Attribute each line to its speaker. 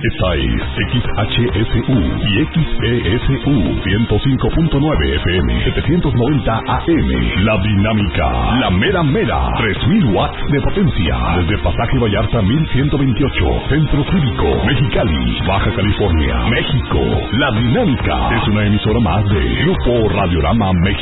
Speaker 1: Esta es XHSU y XPSU 105.9 FM, 790 AM. La Dinámica, la mera mera, 3000 watts de potencia. Desde Pasaje Vallarta 1128, Centro Cívico, Mexicali, Baja California, México. La Dinámica es una emisora más de Grupo Radiorama México.